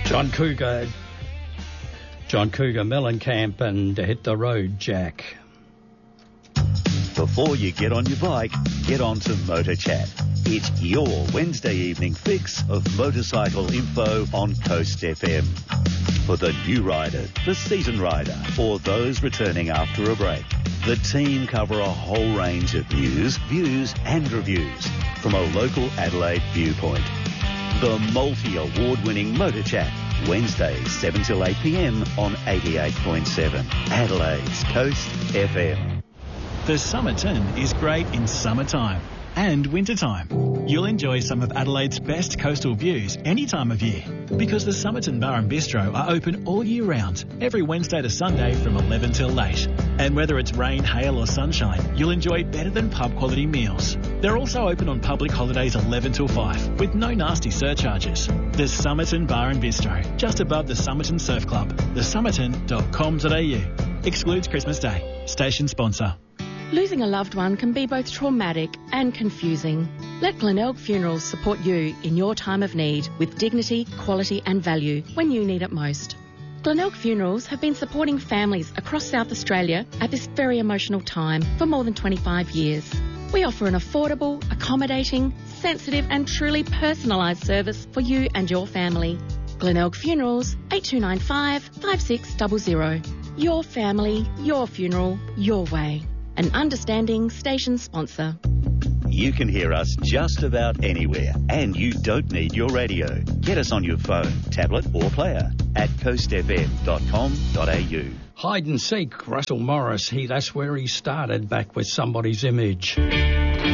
John Cougar, Mellencamp, and Hit the Road, Jack. Before you get on your bike, get on to Motor Chat. It's your Wednesday evening fix of motorcycle info on Coast FM. For the new rider, the seasoned rider, or those returning after a break, the team cover a whole range of news, views and reviews from a local Adelaide viewpoint. The multi-award-winning Motor Chat, Wednesdays 7 till 8 p.m. on 88.7 Adelaide's Coast FM. The Somerton is great in summertime and wintertime. You'll enjoy some of Adelaide's best coastal views any time of year because the Somerton Bar and Bistro are open all year round, every Wednesday to Sunday from 11 till late. And whether it's rain, hail or sunshine, you'll enjoy better than pub quality meals. They're also open on public holidays 11 till 5 with no nasty surcharges. The Somerton Bar and Bistro, just above the Somerton Surf Club, thesomerton.com.au. Excludes Christmas Day. Station sponsor. Losing a loved one can be both traumatic and confusing. Let Glenelg Funerals support you in your time of need with dignity, quality and value when you need it most. Glenelg Funerals have been supporting families across South Australia at this very emotional time for more than 25 years. We offer an affordable, accommodating, sensitive and truly personalised service for you and your family. Glenelg Funerals, 8295 5600. Your family, your funeral, your way. An understanding station sponsor. You can hear us just about anywhere, and you don't need your radio. Get us on your phone, tablet or player at coastfm.com.au. Hide and seek, Russell Morris, that's where he started, back with Somebody's Image.